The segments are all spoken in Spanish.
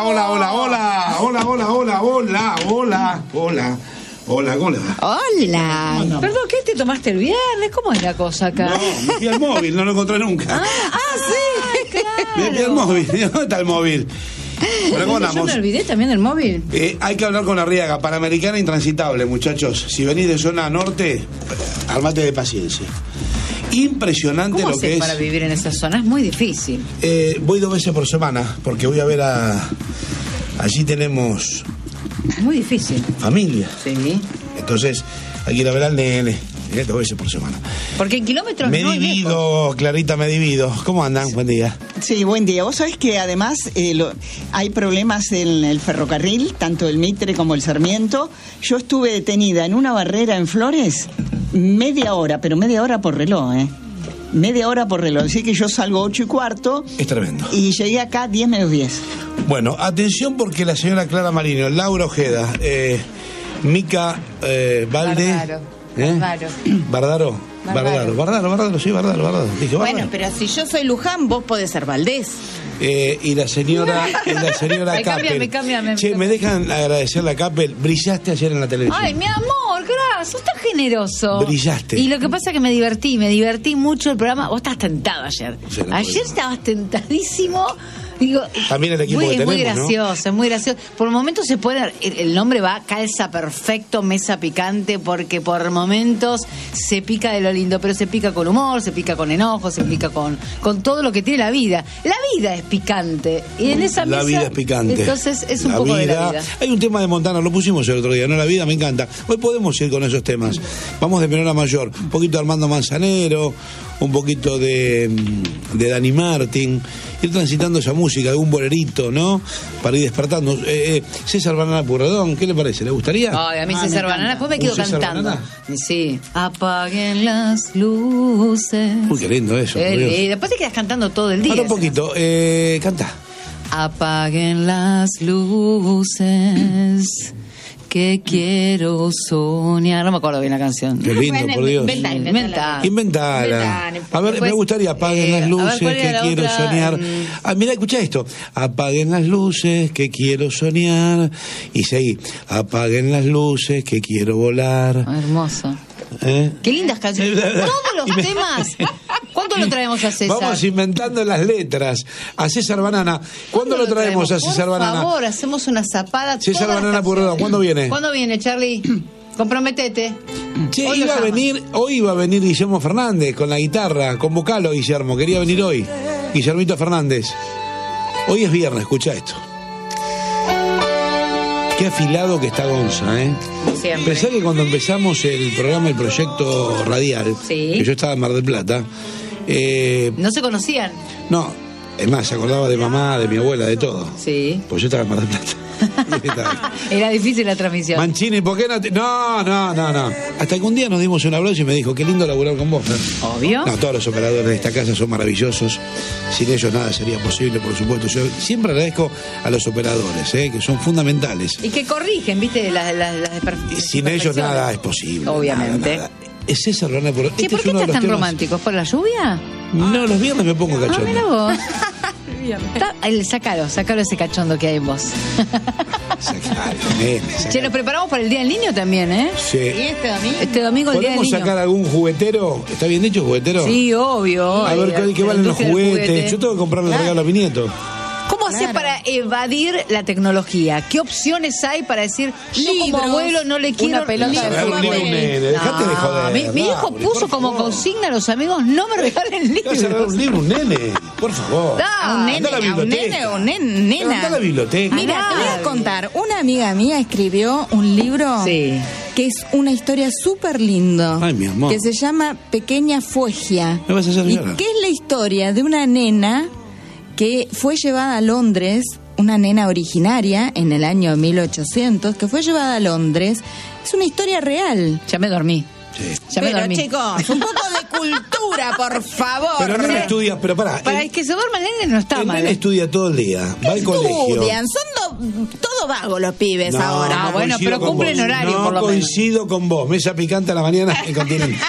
hola, hola, hola, hola, hola, hola, hola, hola, hola, hola. Hola, ¿cómo le va? Hola. Perdón, ¿qué te tomaste el viernes? ¿Cómo es la cosa acá? No, me fui al móvil, no lo encontré nunca. Sí, claro. Me fui al móvil, ¿dónde está el móvil? Bueno, ¿cómo andamos? Yo me olvidé también del móvil. Hay que hablar con Arriaga, Panamericana intransitable, muchachos. Si venís de zona norte, armate de paciencia. Impresionante ¿Cómo lo que haces es. para vivir en esa zona? Es muy difícil. Voy 2 veces por semana, porque voy a ver a... Allí tenemos... Muy difícil. Familia. Sí. Entonces, hay que ir a ver al nene. 2 veces por semana. Porque en kilómetros Me no hay divido, lejos. Clarita, me divido. ¿Cómo andan? Buen día. Sí, buen día. Vos sabés que además hay problemas en el ferrocarril, tanto el Mitre como el Sarmiento. Yo estuve detenida en una barrera en Flores media hora, pero media hora por reloj, Media hora por reloj. Así que yo salgo 8:15. Es tremendo. Y llegué acá 10 menos 10. Bueno, atención porque la señora Clara Marino, Laura Ojeda, Mica Valde... Bardaro. Bardaro. Dije, bueno, Bardaro. pero si yo soy Luján, vos podés ser Valdés. Y la señora Capel. Cámbiame. Che, me dejan agradecerle a Capel. Brillaste ayer en la televisión. Ay, mi amor, gracias. Sos tan generoso. Brillaste. Y lo que pasa es que me divertí mucho el programa. Vos estás tentado ayer. Sí, no Ayer puedo. estabas tentadísimo. Digo, También el equipo que es muy tenemos, ¿no? gracioso, es muy gracioso. Por momentos se pone, el nombre calza perfecto, mesa picante, porque por momentos se pica de lo lindo, pero se pica con humor, se pica con enojo, se pica con todo lo que tiene la vida. La vida es picante. Y en esa La mesa, vida es picante. Entonces es un poco de la vida. Hay un tema de Montana, lo pusimos el otro día, ¿no? La vida me encanta. Hoy podemos ir con esos temas. Vamos de menor a mayor. Un poquito de Armando Manzanero, un poquito de Dani Martín, ir transitando esa música, algún bolerito, ¿no? Para ir despertando. César Banana Purredón, ¿qué le parece? ¿Le gustaría? Ay, a mí César Banana, después me quedo César cantando. Banana? Sí. Apaguen las luces. Uy, qué lindo eso. por Dios. Y después te quedas cantando todo el día. Ahora un poquito, canta. Apaguen las luces, que quiero soñar. No me acuerdo bien la canción. Qué lindo, por Dios. Inventala. A ver, me gustaría, apaguen las luces, ¿cuál era que la quiero otra? soñar. Mira, escucha esto. Apaguen las luces, que quiero soñar. Y seguí. Apaguen las luces, que quiero volar. Hermoso. Qué lindas canciones. Todos los temas. ¿Cuándo lo traemos a César? Vamos inventando las letras. A César Banana. ¿Cuándo lo traemos a César Banana? Por favor, hacemos una zapada. César todas las Banana Purredón, canciones. ¿cuándo viene? ¿Cuándo viene, Charlie? Comprometete. Che, Hoy lo llama. hoy iba a venir Guillermo Fernández con la guitarra. Convocalo, Guillermo. Quería venir hoy. Guillermito Fernández. Hoy es viernes, escucha esto. Qué afilado que está Gonza, Siempre. Pensé que cuando empezamos el programa, el proyecto radial, Sí. que yo estaba en Mar del Plata, No se conocían. no, es más, se acordaba de mamá, de mi abuela, de todo. Sí. Pues yo estaba en Mar del Plata. Era difícil la transmisión. Mancini, ¿por qué no te...? No. Hasta que un día nos dimos un abrazo y me dijo, qué lindo laburar con vos, Fer. Obvio. No, todos los operadores de esta casa son maravillosos. Sin ellos nada sería posible, por supuesto. Yo siempre agradezco a los operadores, que son fundamentales. Y que corrigen, ¿viste? Las Sin ellos nada es posible. Obviamente. Nada. Es César Banana Purredón. ¿Y por qué estás tan romántico? ¿Por la lluvia? No, los viernes me pongo Ah, mira cachondo. vos. Sácalo ese cachondo que hay en vos. Sacalo, nene, sacalo. Che, nos preparamos para el Día del Niño también, ¿eh? Sí. ¿Y este domingo? Este domingo el Día del ¿Podemos Niño. sacar algún juguetero? ¿Está bien dicho, juguetero? Sí, obvio. A ver, ¿qué valen los industria del juguetes? juguete. Yo tengo que comprarle el regalo a mi nieto. ¿Cómo haces para evadir la tecnología? ¿Qué opciones hay para decir, yo como Libros, abuelo no le quiero una pelota libros? de Regalar un libro a un nene, dejate de joder. Mi hijo dale, puso por como favor. consigna a los amigos, no me regalen ¿Qué vas a regalar libros. un libro a un nene? Por favor. A un nene, Anda a la a un biblioteca. nene o nena. Anda a la biblioteca. Mira, te voy a contar. Una amiga mía escribió un libro Sí. que es una historia súper lindo. Ay, mi amor. Que se llama Pequeña Fuegia. Me vas a hacer ¿Y llorar. qué es la historia de una nena que fue llevada a Londres, una nena originaria en el año 1800, que fue llevada a Londres? Es una historia real. Ya me dormí. Sí. Ya me Pero dormí. chicos, un poco de cultura, por favor. Pero no estudia, pero pará. Para que se duerma el nene no está El mal. nene estudia todo el día, va al colegio. Estudian, son todo vagos los pibes No, ahora. Ah, bueno, coincido pero con cumplen vos. horario, No por lo menos. coincido con vos. Mesa picante a la mañana en Continente.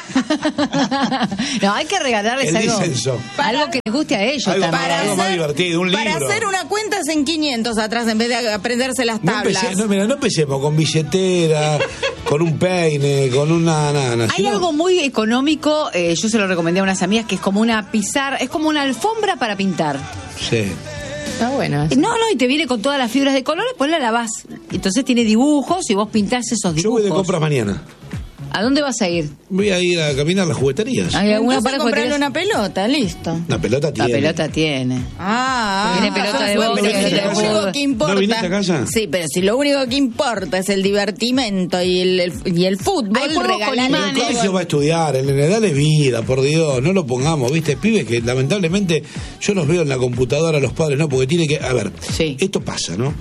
No, hay que regalarles El algo disenso. algo que les guste a ellos Algo también. algo más divertido, un libro. Para hacer una cuenta es en 500 atrás en vez de aprenderse las tablas. No empecemos con billetera, con un peine, con una nana. Hay algo muy económico, yo se lo recomendé a unas amigas, que es como una pizarra, es como una alfombra para pintar. Sí. Está bueno. No, y te viene con todas las fibras de color, después la lavás. Entonces tiene dibujos y vos pintás esos dibujos. Yo voy de compras mañana. ¿A dónde vas a ir? Voy a ir a caminar las jugueterías. ¿Hay alguna Entonces para comprarle jugueterías? una pelota, listo. La pelota La tiene. pelota tiene. Tiene pelota de bueno, boca, pero si pelota de lo único fútbol. que importa. ¿No viniste a casa? Sí, pero si lo único que importa es el divertimento y el fútbol, Hay juegos con regalarle En el imanes. colegio va a estudiar, en la edad de vida, por Dios, no lo pongamos, ¿viste? Pibes que lamentablemente yo los veo en la computadora, los padres no, porque tiene que. A ver, Sí. esto pasa, ¿no?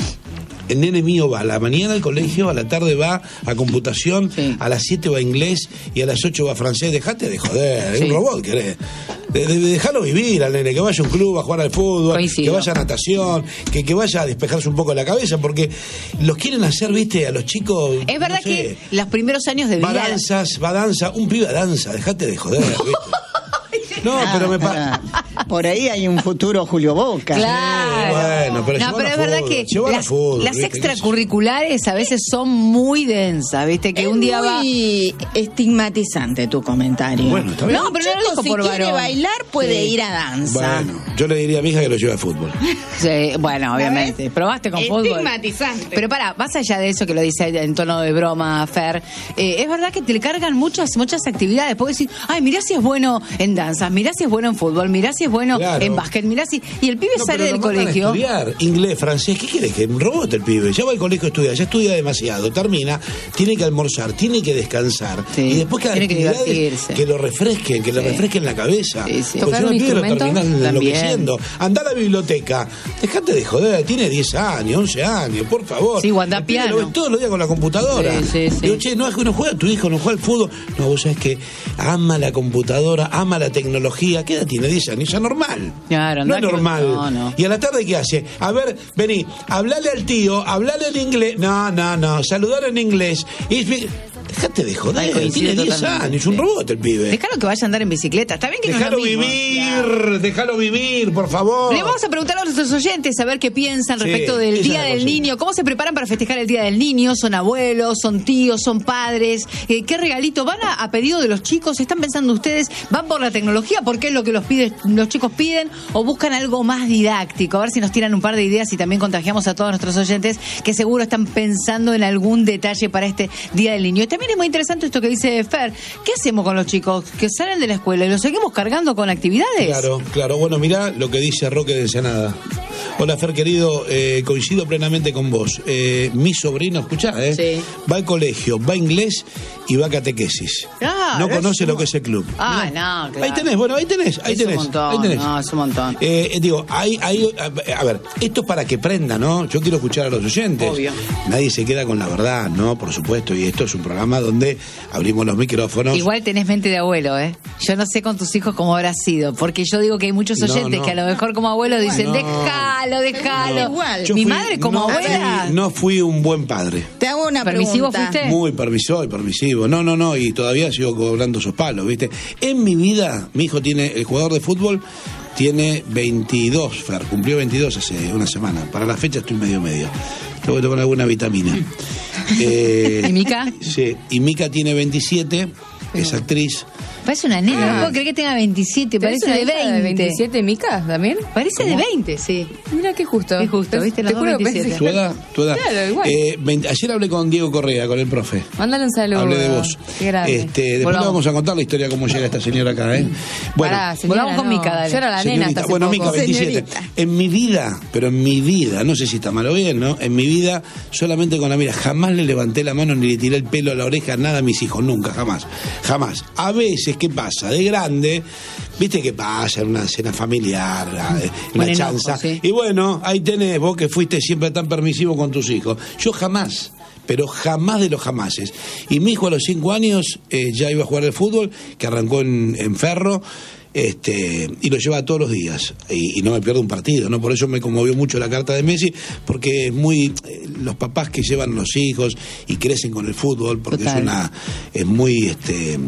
El nene mío va a la mañana al colegio, a la tarde va a computación, Sí. a las 7 va a inglés y a las 8 va a francés. Dejate de joder, es Sí. un robot, querés. Dejarlo vivir al nene, que vaya a un club a jugar al fútbol, Coincido. que vaya a natación, que vaya a despejarse un poco la cabeza, porque los quieren hacer, ¿viste? A los chicos. Es verdad no sé, que los primeros años de va vida... a danza, un pibe a danza, dejate de joder, ¿viste? No, pero me pasa. Por ahí hay un futuro Julio Boca. Claro. bueno, pero no, llevar pero a es verdad fútbol, que llevar a fútbol, las ¿viste? extracurriculares a veces son muy densas, ¿viste? Que Es un día va... muy estigmatizante tu comentario. Bueno, está bien. No, pero no lo Chico, dijo si por quiere varón. bailar, puede Sí. ir a danza. Bueno, yo le diría a mi hija que lo lleve a fútbol. Sí, bueno, obviamente. Probaste con fútbol. Estigmatizante. Pero más allá de eso que lo dice en tono de broma, Fer, es verdad que te cargan muchas actividades. Puedes decir, ay, mirá si es bueno en danza, mirá si es bueno en fútbol, mirá si es bueno Claro. en básquet, mirá si... Y el pibe No, sale pero del lo mandan a colegio... estudiar inglés, francés, ¿qué querés? Que un robot el pibe. Ya va al colegio a estudiar, ya estudia demasiado, termina, tiene que almorzar, tiene que descansar. Sí, Y después cada tiene que actividades divertirse. que lo refresquen, que le Sí. refresquen la cabeza. Sí, sí. Porque ¿Tocar si no un el pibe lo instrumento? terminás También. enloqueciendo. Andá a la biblioteca, dejate de joder, tiene 10 años, 11 años, por favor. Sí, o andá El pibe piano. lo ves todos los días con la computadora. Sí, sí. Digo, che, no juega tu hijo, no juega al fútbol. No, vos sabés que ama la computadora, ama la tecnología. ¿Qué edad tiene? 10 años, ya normal. Claro, no andá es que- normal. no. ¿Y a la tarde qué hace? A ver, vení, hablale al tío, hablale en inglés. No, saludar en inglés. Dejate de Ay, joder, coincido tiene 10 totalmente, años, un sí. robot el pibe. Déjalo que vaya a andar en bicicleta. Está bien que no es Déjalo lo mismo. déjalo vivir, por favor. Le vamos a preguntar a nuestros oyentes a ver qué piensan Sí, respecto del esa Día es la del consigna. Niño. ¿Cómo se preparan para festejar el Día del Niño? ¿Son abuelos? ¿Son tíos? ¿Son padres? ¿Qué regalito? ¿Van a pedido de los chicos? ¿Están pensando ustedes? ¿Van por la tecnología? ¿Porque es lo que los chicos piden? ¿O buscan algo más didáctico? A ver si nos tiran un par de ideas y también contagiamos a todos nuestros oyentes que seguro están pensando en algún detalle para este Día del Niño. Y también es muy interesante esto que dice Fer. ¿Qué hacemos con los chicos que salen de la escuela y los seguimos cargando con actividades? Claro. Bueno, mirá lo que dice Roque de Ensenada. Hola, Fer, querido, coincido plenamente con vos. Mi sobrino, escuchá, Sí. va al colegio, va a inglés y va a catequesis. Claro, No conoce es lo que es el club. Ah, no, claro. Ahí tenés, ahí Es tenés. un montón, ahí tenés. no, es un montón. Digo, a ver, esto es para que prenda, ¿no? Yo quiero escuchar a los oyentes. Obvio. Nadie se queda con la verdad, ¿no? Por supuesto, y esto es un programa donde abrimos los micrófonos. Igual tenés mente de abuelo, ¿eh? Yo no sé con tus hijos cómo habrá sido, porque yo digo que hay muchos No, oyentes no. que a lo mejor como abuelo dicen, No. déjalo. Igual. Yo Mi fui- madre como abuela... No fui un buen padre. Te hago una ¿Permisivo pregunta. fuiste? Muy permisivo. No, y todavía sigo cobrando esos palos, ¿viste? En mi vida, mi hijo tiene, el jugador de fútbol, tiene 22, Fer, cumplió 22 hace una semana. Para la fecha estoy medio. Tengo que tomar alguna vitamina. ¿Y Mica? Sí, y Mica tiene 27, es actriz. Parece una nena, no puedo creer que tenga 27, parece de 20. 27 Mica también? Parece de 20, sí. Mira qué justo. Qué justo, ¿viste? Los Te juro dos que 27. pensé ¿Tu edad? Claro, igual. Ayer hablé con Diego Correa, con el profe. Mándale un saludo. Hablé de vos. Qué grande. Después le Volvamos. vamos a contar la historia cómo llega esta señora acá, ¿eh? Bueno, Pará, señora, volvamos con Mica, dale. Yo era la nena señorita, hasta hace bueno, poco. Mica, 27. Señorita. En mi vida, no sé si está mal o bien, ¿no? En mi vida, solamente con la mira, jamás le levanté la mano ni le tiré el pelo a la oreja, nada a mis hijos, nunca, jamás. A veces, ¿qué pasa? De grande, ¿viste qué pasa en una cena familiar, en Buen la enojo, chanza? sí. Y bueno, ahí tenés, vos que fuiste siempre tan permisivo con tus hijos. Yo jamás. Pero jamás de los jamases. Y mi hijo a los 5 años ya iba a jugar al fútbol, que arrancó en Ferro, y lo lleva todos los días. Y no me pierdo un partido, ¿no? Por eso me conmovió mucho la carta de Messi, porque es muy los papás que llevan a los hijos y crecen con el fútbol, porque Total. es muy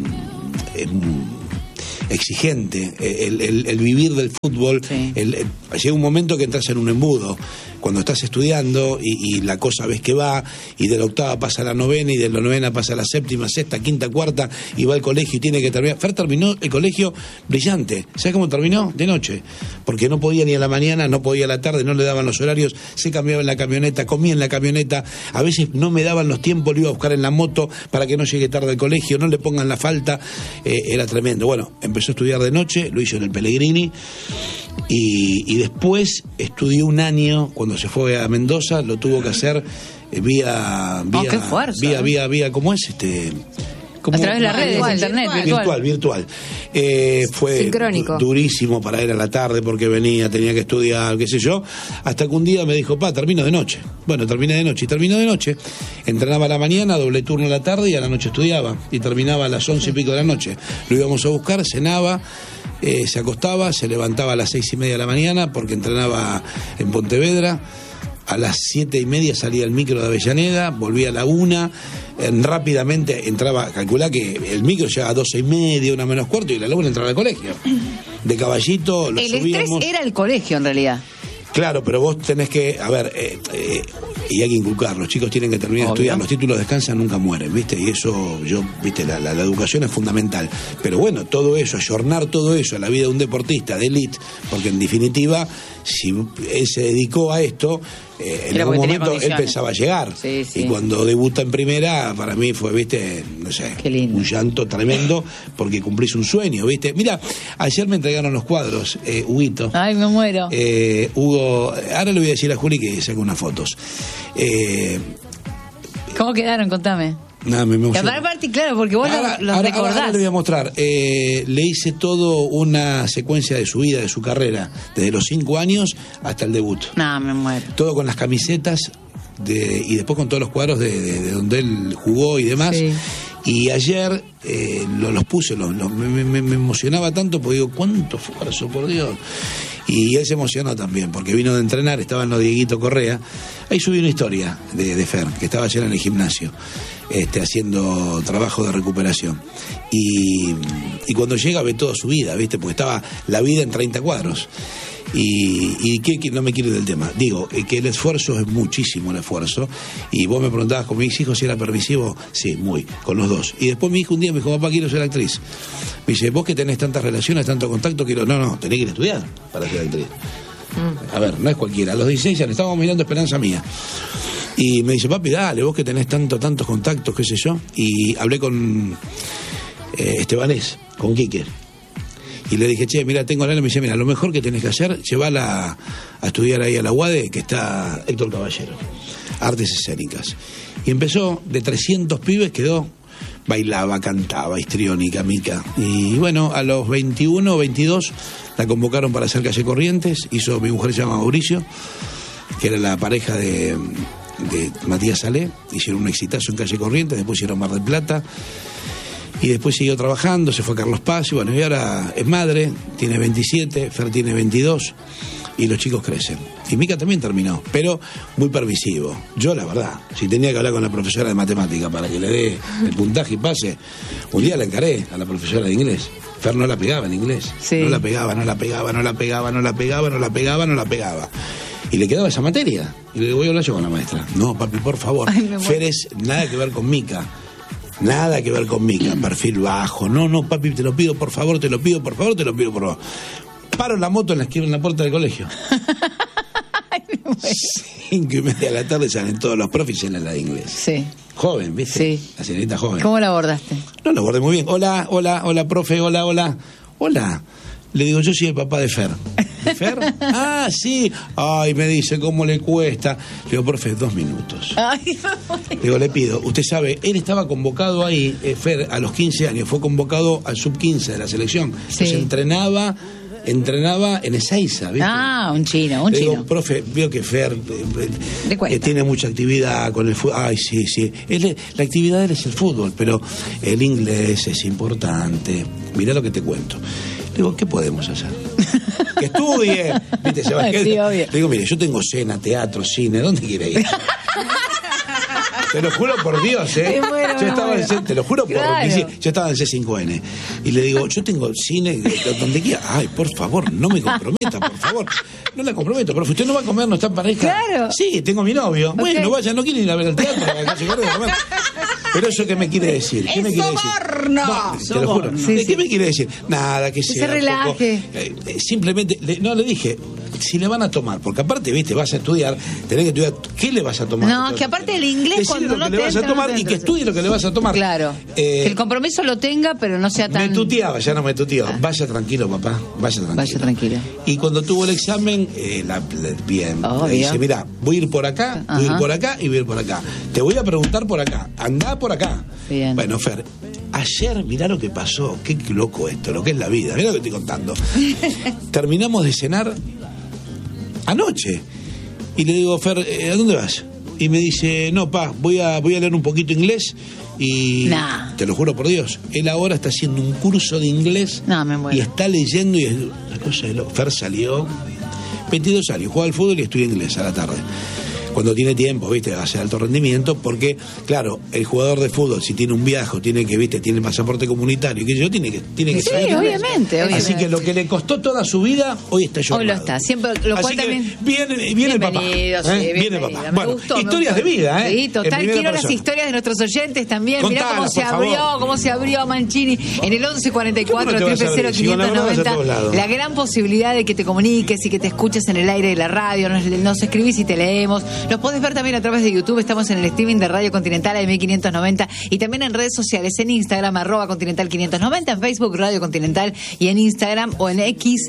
exigente, el vivir del fútbol. Sí. Llega un momento que entras en un embudo cuando estás estudiando y la cosa ves que va, y de la octava pasa a la novena, y de la novena pasa a la séptima, sexta, quinta, cuarta, y va al colegio y tiene que terminar. Fer terminó el colegio brillante. ¿Sabes cómo terminó? De noche, porque no podía ni a la mañana, no podía a la tarde, no le daban los horarios, se cambiaba en la camioneta, comía en la camioneta, a veces no me daban los tiempos, lo iba a buscar en la moto para que no llegue tarde al colegio, no le pongan la falta, era tremendo. Bueno, empezó a estudiar de noche, lo hizo en el Pellegrini, y después estudió un año. Cuando se fue a Mendoza lo tuvo que hacer vía qué fuerza, ¿cómo es? A través de las redes, internet, virtual. Fue sincrónico. Durísimo para ir a la tarde porque tenía que estudiar, qué sé yo, hasta que un día me dijo, termino de noche. Bueno, terminé de noche, y terminó de noche. Entrenaba a la mañana, doble turno a la tarde, y a la noche estudiaba, y terminaba a las 11 y pico de la noche. Lo íbamos a buscar, cenaba, se acostaba, se levantaba a las 6:30 de la mañana porque entrenaba en Pontevedra. A las 7:30 salía el micro de Avellaneda, volvía a la 1, rápidamente entraba, calculá que el micro llegaba a 12:30, 1 menos cuarto, y la 1 entraba al colegio. De Caballito lo subíamos. El estrés era el colegio en realidad. Claro, pero vos tenés que, y hay que inculcar, los chicos tienen que terminar de estudiar, los títulos descansan, nunca mueren, ¿viste? Y eso, la educación es fundamental. Pero bueno, todo eso, ayornar todo eso a la vida de un deportista de élite, porque en definitiva, si él se dedicó a esto, en algún momento él pensaba llegar. Sí. Y cuando debuta en primera, para mí fue, no sé, un llanto tremendo, porque cumplís un sueño, ¿viste? Mira, ayer me entregaron los cuadros, Huguito. Ay, me muero. Hugo, ahora le voy a decir a Juli que saque unas fotos. ¿Cómo quedaron? Contame. Nada, me emocionó. Aparte, claro, porque vos los recordás. Ahora le voy a mostrar. Le hice todo una secuencia de su vida, de su carrera, desde los 5 años hasta el debut. No, me muero. Todo con las camisetas y después con todos los cuadros de donde él jugó y demás. Sí. Y ayer los puse, me emocionaba tanto porque digo, cuánto esfuerzo, por Dios. Y él se emocionó también porque vino de entrenar, estaba en lo Dieguito Correa. Ahí subí una historia de Fer, que estaba ayer en el gimnasio, haciendo trabajo de recuperación. Y cuando llega ve toda su vida, ¿viste? Porque estaba la vida en 30 cuadros. Y que no me quiero ir del tema. Digo, que el esfuerzo es muchísimo, el esfuerzo. Y vos me preguntabas con mis hijos si era permisivo. Sí, muy, con los dos. Y después mi hijo un día me dijo, papá, quiero ser actriz. Me dice, vos que tenés tantas relaciones, tanto contacto, no, tenés que ir a estudiar para ser actriz. A ver, no es cualquiera. A los 16 años estábamos mirando Esperanza Mía. Y me dice, papi, dale, vos que tenés tantos contactos, qué sé yo. Y hablé con Estebanés, con Quique. Y le dije, che, mira, tengo la nena. Me dice, mira, lo mejor que tenés que hacer, llevarla a estudiar ahí a la UADE, que está Héctor Caballero, artes escénicas. Y empezó, de 300 pibes quedó, bailaba, cantaba, histriónica, mica. Y bueno, a los 21 o 22 la convocaron para hacer Calle Corrientes. Mi mujer se llama Mauricio, que era la pareja de Matías Salé. Hicieron un exitazo en Calle Corrientes, después hicieron Mar del Plata. Y después siguió trabajando, se fue a Carlos Paz, y bueno, y ahora es madre, tiene 27, Fer tiene 22, y los chicos crecen. Y Mica también terminó, pero muy permisivo. Yo, la verdad, si tenía que hablar con la profesora de matemática para que le dé el puntaje y pase, un día la encaré a la profesora de inglés. Fer no la pegaba en inglés. Sí. No la pegaba. Y le quedaba esa materia. Y le digo, voy a hablar yo con la maestra. No, papi, por favor. Ay, Fer es nada que ver con Mica. Nada que ver con Mica, perfil bajo. No, papi, te lo pido, por favor. Paro la moto en la puerta del colegio. 5:30 de la tarde salen todos los profes en la de inglés. Sí. Joven, ¿viste? Sí. La señorita joven. ¿Cómo la abordaste? No, la abordé muy bien. Hola, profe, hola. Le digo, yo soy el papá de Fer. ¿De Fer? Ah, sí. Ay, me dice, ¿cómo le cuesta? Le digo, profe, 2 minutos. Ay, le digo, le pido, usted sabe, él estaba convocado ahí, Fer, a los 15 años, fue convocado al sub-15 de la selección. Sí. Entonces entrenaba en Ezeiza, ¿viste? Ah, un chino. Le digo, profe, veo que Fer tiene mucha actividad con el fútbol. Ay, sí. La actividad de él es el fútbol, pero el inglés es importante. Mirá lo que te cuento. Le digo, ¿qué podemos hacer? Que estudie. ¿Viste? Sí, obvio. Le digo, mire, yo tengo cena, teatro, cine, ¿dónde quiere ir? Te lo juro por Dios, Me muero, yo me estaba muero. en, te lo juro por Claro. yo estaba en C5N y le digo, yo tengo cine donde quiera. Ay, por favor, no me comprometa, por favor. No la comprometo, profe. Usted no va a comer, no está en pareja. Claro. Sí, tengo mi novio. Ok. Bueno, vaya, no quieren ir a ver el teatro, acá se corre a comer. Pero eso, ¿qué me quiere decir? ¿Qué me quiere decir? soborno. Te lo juro. Sí, ¿Qué sí. me quiere decir? Nada, que se sea. relaje. Simplemente, le dije, si le van a tomar, porque aparte, viste, vas a estudiar, tenés que estudiar, ¿qué le vas a tomar? No, que aparte el inglés, Decile cuando lo no que le te vas a entra, no tomar te y que entra. estudie lo que le vas a tomar. Claro. Que el compromiso lo tenga, pero no sea tan... Me tuteaba, ya no me tuteaba. Vaya tranquilo, papá, vaya tranquilo. Vaya tranquilo. Y cuando tuvo el examen, bien, Obvio. le dice, mira, voy a ir por acá, voy a ir Ajá. por acá y voy a ir por acá. Te voy a preguntar por acá, andá por acá. Bien. Bueno, Fer, ayer, mirá lo que pasó, qué loco esto, lo que es la vida, mirá lo que estoy contando. Terminamos de cenar anoche. Y le digo, Fer, ¿a dónde vas? Y me dice, no, pa, voy a leer un poquito inglés y Nah. te lo juro por Dios, él ahora está haciendo un curso de inglés No, me muero. y está leyendo y es una cosa de loco. Fer salió, 22 años, juega al fútbol y estudia inglés a la tarde. Cuando tiene tiempo, viste, hace alto rendimiento, porque, claro, el jugador de fútbol, si tiene un viaje, tiene que, viste, tiene el pasaporte comunitario, que yo tiene que Sí, saber inglés. obviamente. Así que lo que le costó toda su vida, hoy está llorando. Hoy lo está, siempre, lo cual Así que también... viene el papá. Bienvenido, sí, Viene el bienvenido. papá. Me Bueno, gustó, me historias gustó. de vida, ¿eh? Sí, En total, primera quiero persona. las historias de nuestros oyentes también. Mirá Contalas, cómo se por abrió, favor. cómo se abrió Mancini en el 1144 ¿Cómo no te vas a abrir? Si con la verdad vas a todos 590. lados. La gran posibilidad de que te comuniques y que te escuches en el aire de la radio, nos escribís y te leemos. Nos podés ver también a través de YouTube, estamos en el streaming de Radio Continental AM590 y también en redes sociales, en Instagram @Continental590, en Facebook Radio Continental y en Instagram o en X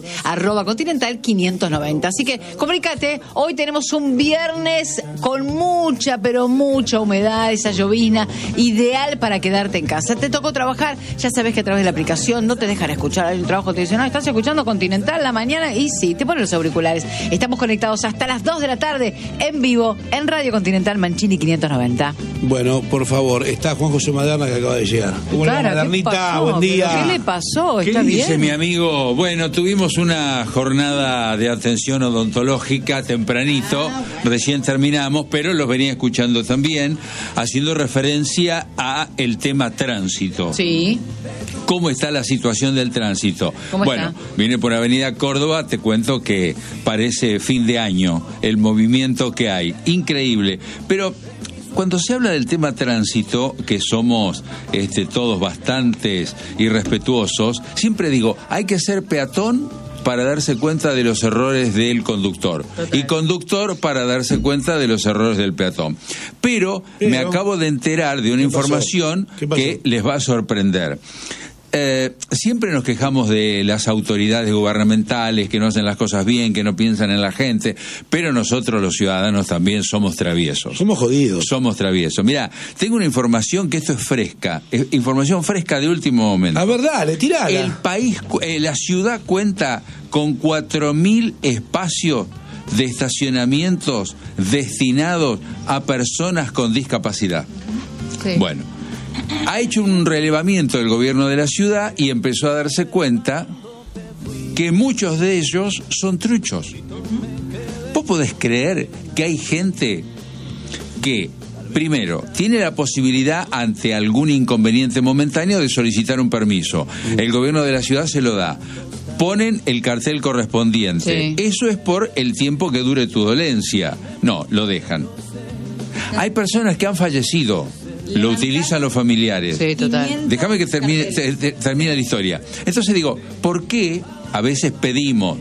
@Continental590. Así que comunícate, hoy tenemos un viernes con mucha, pero mucha humedad, esa llovizna, ideal para quedarte en casa. Te tocó trabajar, ya sabes que a través de la aplicación no te dejan escuchar, hay un trabajo tradicional, estás escuchando Continental la mañana y sí, te ponen los auriculares. Estamos conectados hasta las 2 de la tarde en vivo en Radio Continental Mancini 590. Bueno, por favor, está Juan José Maderna que acaba de llegar. ¿Cómo le va, Claro, ¿qué Madernita? pasó? Buen día. ¿Pero ¿Qué le pasó? ¿Qué ¿Está dice bien? mi amigo? Bueno, tuvimos una jornada de atención odontológica tempranito, recién terminamos, pero los venía escuchando también, haciendo referencia a el tema tránsito. Sí. ¿Cómo está la situación del tránsito? ¿Cómo bueno, está? vine por Avenida Córdoba, te cuento que parece fin de año el movimiento que hay. Increíble. Pero cuando se habla del tema tránsito, que somos todos bastantes irrespetuosos, siempre digo, hay que ser peatón para darse cuenta de los errores del conductor. Y conductor para darse cuenta de los errores del peatón. Pero me acabo de enterar de una ¿Qué pasó? información ¿Qué pasó? que les va a sorprender. Siempre nos quejamos de las autoridades gubernamentales que no hacen las cosas bien, que no piensan en la gente, pero nosotros los ciudadanos también somos traviesos. Somos jodidos. Somos traviesos. Mirá, tengo una información que esto es fresca, información fresca de último momento. A ver, dale, tirala. El país, la ciudad cuenta con 4.000 espacios de estacionamientos destinados a personas con discapacidad. Sí. Bueno, ha hecho un relevamiento el gobierno de la ciudad y empezó a darse cuenta que muchos de ellos son truchos. ¿Vos podés creer que hay gente que, primero, tiene la posibilidad ante algún inconveniente momentáneo de solicitar un permiso? El gobierno de la ciudad se lo da. Ponen el cartel correspondiente. Sí. Eso es por el tiempo que dure tu dolencia. No, lo dejan. Hay personas que han fallecido. Lo utilizan los familiares. Sí, total. Déjame que termine la historia. Entonces digo, ¿por qué a veces pedimos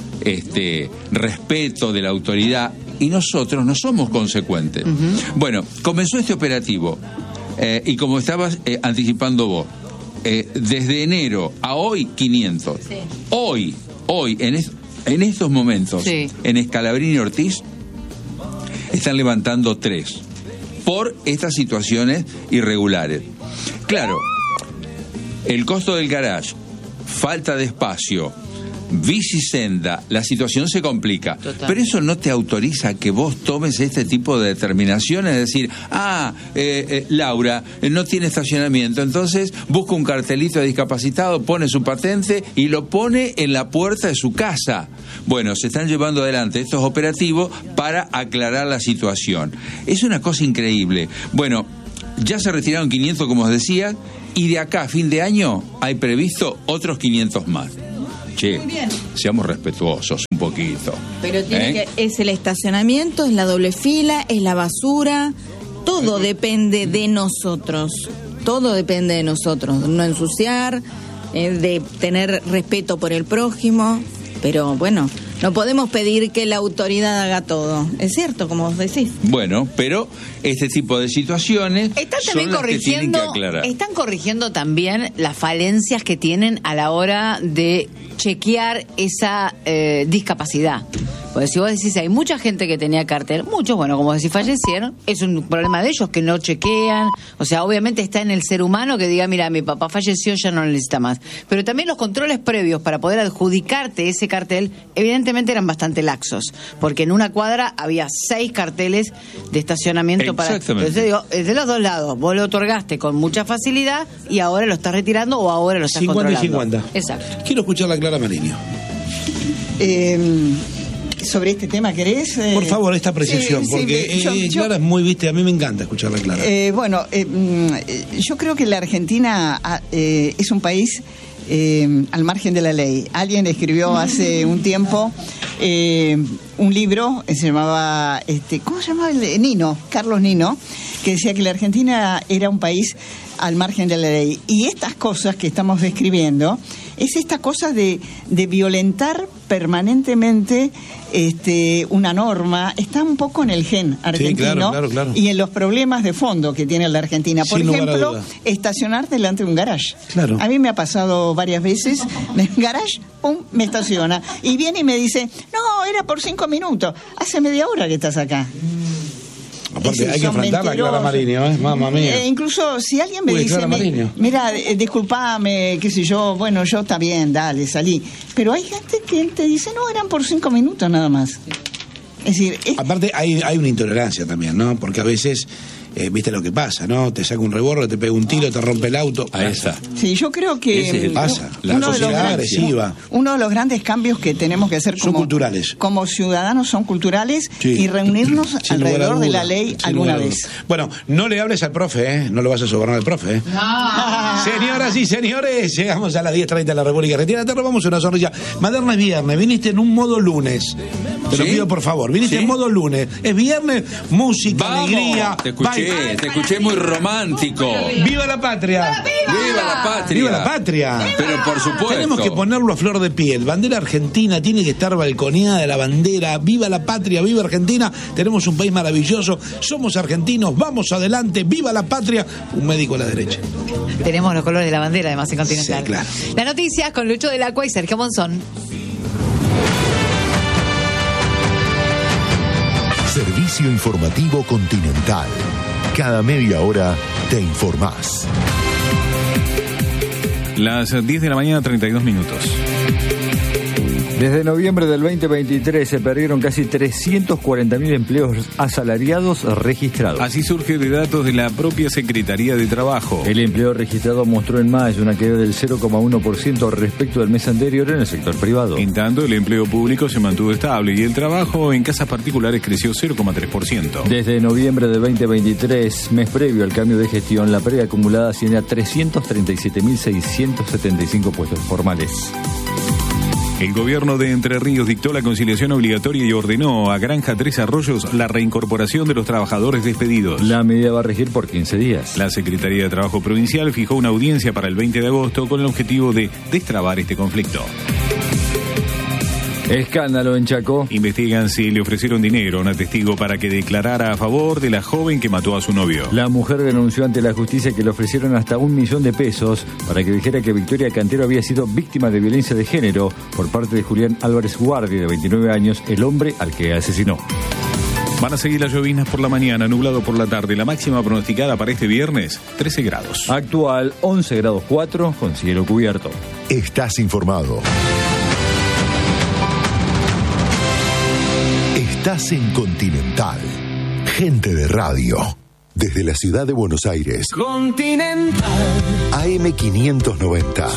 respeto de la autoridad y nosotros no somos consecuentes? Bueno, comenzó este operativo y como estabas anticipando vos, desde enero a hoy 500. Sí. Hoy, en estos momentos, Sí. en Escalabrini y Ortiz, están levantando 3 por estas situaciones irregulares. Claro, el costo del garage, falta de espacio, bicisenda, la situación se complica. Total. Pero eso no te autoriza que vos tomes este tipo de determinaciones, es decir, Laura no tiene estacionamiento, entonces busca un cartelito de discapacitado, pone su patente y lo pone en la puerta de su casa. Bueno, se están llevando adelante estos operativos para aclarar la situación. Es una cosa increíble. Bueno, ya se retiraron 500, como os decía, y de acá a fin de año hay previsto otros 500 más. Che, seamos respetuosos un poquito. Pero es el estacionamiento, es la doble fila, es la basura, todo depende de nosotros. Todo depende de nosotros, no ensuciar, de tener respeto por el prójimo, pero bueno, no podemos pedir que la autoridad haga todo, es cierto, como vos decís. Bueno, pero este tipo de situaciones son las que tienen que aclarar. Están corrigiendo también las falencias que tienen a la hora de chequear esa discapacidad. Porque si vos decís, hay mucha gente que tenía cartel, muchos, bueno, como decís, fallecieron, es un problema de ellos que no chequean, o sea, obviamente está en el ser humano que diga, mira, mi papá falleció, ya no necesita más. Pero también los controles previos para poder adjudicarte ese cartel, evidentemente eran bastante laxos, porque en una cuadra había 6 carteles de estacionamiento para... Entonces digo, es de los dos lados, vos lo otorgaste con mucha facilidad y ahora lo estás retirando o ahora lo estás 50 controlando. y 50. Exacto. Quiero escuchar a Clara Mariño. Sobre este tema, ¿querés? Por favor, esta apreciación, porque Clara es muy, a mí me encanta escucharla, Clara. Yo creo que la Argentina es un país al margen de la ley. Alguien escribió hace un tiempo un libro, se llamaba, ¿cómo se llamaba? Carlos Nino, que decía que la Argentina era un país al margen de la ley. Y estas cosas que estamos describiendo es esta cosa de violentar permanentemente una norma. Está un poco en el gen argentino. Sí, claro. Y en los problemas de fondo que tiene la Argentina. Por ejemplo, estacionar delante de un garage. Claro. A mí me ha pasado varias veces, en el garage, pum, me estaciona. Y viene y me dice, no, era por 5 minutos. Hace media hora que estás acá. Aparte, hay que enfrentarla, Clara Mariño, mamma mía. Incluso si alguien me dice, mira, disculpame, qué sé yo, bueno, yo está bien, dale, salí. Pero hay gente que te dice, no, eran por 5 minutos nada más. Es decir, aparte hay una intolerancia también, ¿no? Porque a veces, viste lo que pasa, ¿no? Te saca un revólver, te pega un tiro, te rompe el auto. A esa. Sí, yo creo que pasa, la sociedad agresiva. Uno de los grandes cambios que tenemos que hacer como ciudadanos son culturales, sí, y reunirnos alrededor de la ley alguna vez. Bueno, no le hables al profe, no lo vas a sobornar al profe. No. Señoras y señores, llegamos a las 10:30 de la República Argentina. Te robamos una sonrisa. Maderna, es viernes, viniste en un modo lunes. Te lo pido por favor, viniste en modo lunes. Es viernes, música, vamos, alegría. Te escuché muy romántico. ¡Viva la patria! ¡Viva la patria! ¡Viva la patria! Pero por supuesto. Tenemos que ponerlo a flor de piel. Bandera argentina tiene que estar balconeada de la bandera. ¡Viva la patria! ¡Viva Argentina! Tenemos un país maravilloso. Somos argentinos. ¡Vamos adelante! ¡Viva la patria! Un médico a la derecha. Tenemos los colores de la bandera, además, en Continental. Sí, claro. Las noticias con Lucho del Acua y Sergio Monzón. Servicio Informativo Continental. Cada media hora te informás. Las 10 de la mañana, 32 minutos. Desde noviembre del 2023 se perdieron casi 340.000 empleos asalariados registrados. Así surge de datos de la propia Secretaría de Trabajo. El empleo registrado mostró en mayo una caída del 0,1% respecto del mes anterior en el sector privado. En tanto, el empleo público se mantuvo estable y el trabajo en casas particulares creció 0,3%. Desde noviembre del 2023, mes previo al cambio de gestión, la pérdida acumulada asciende a 337.675 puestos formales. El gobierno de Entre Ríos dictó la conciliación obligatoria y ordenó a Granja Tres Arroyos la reincorporación de los trabajadores despedidos. La medida va a regir por 15 días. La Secretaría de Trabajo Provincial fijó una audiencia para el 20 de agosto con el objetivo de destrabar este conflicto. Escándalo en Chaco. Investigan si le ofrecieron dinero a una testigo para que declarara a favor de la joven que mató a su novio. La mujer denunció ante la justicia que le ofrecieron hasta $1.000.000 para que dijera que Victoria Cantero había sido víctima de violencia de género por parte de Julián Álvarez Guardi, de 29 años, el hombre al que asesinó. Van a seguir las lloviznas por la mañana, nublado por la tarde. La máxima pronosticada para este viernes, 13 grados. Actual, 11 grados 4, con cielo cubierto. Estás informado. Estás en Continental. Gente de radio. Desde la ciudad de Buenos Aires. Continental. AM590.